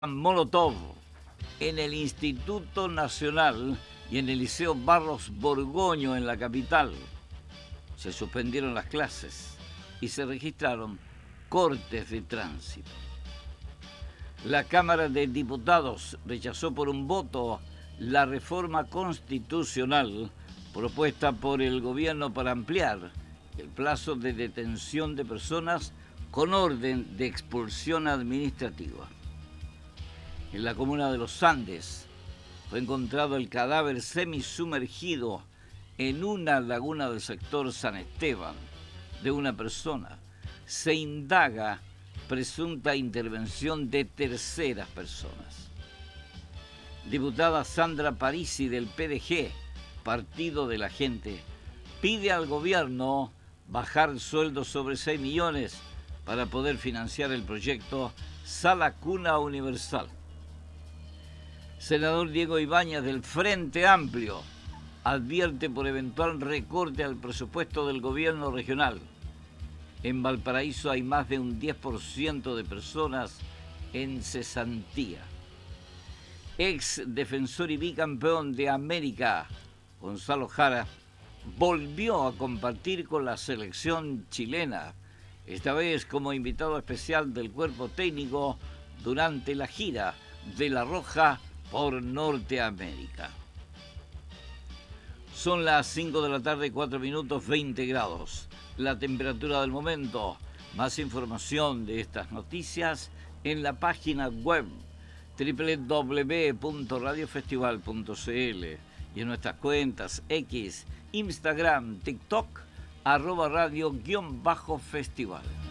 Molotov en el Instituto Nacional y en el Liceo Barros Borgoño en la capital. Se suspendieron las clases y se registraron cortes de tránsito. La Cámara de Diputados rechazó por un voto la reforma constitucional propuesta por el gobierno para ampliar el plazo de detención de personas con orden de expulsión administrativa. En la comuna de Los Andes fue encontrado el cadáver semisumergido en una laguna del sector San Esteban de una persona. Se indaga presunta intervención de terceras personas. Diputada Sandra Parisi del PDG, Partido de la Gente, pide al gobierno bajar sueldos sobre 6 millones para poder financiar el proyecto Sala Cuna Universal. Senador Diego Ibáñez del Frente Amplio advierte por eventual recorte al presupuesto del gobierno regional. En Valparaíso hay más de un 10% de personas en cesantía. Ex defensor y bicampeón de América, Gonzalo Jara, volvió a compartir con la selección chilena, esta vez como invitado especial del cuerpo técnico durante la gira de La Roja por Norteamérica. Son las 5 de la tarde, 4 minutos, 20 grados. La temperatura del momento. Más información de estas noticias en la página web www.radiofestival.cl y en nuestras cuentas X, Instagram, TikTok, @radio_festival.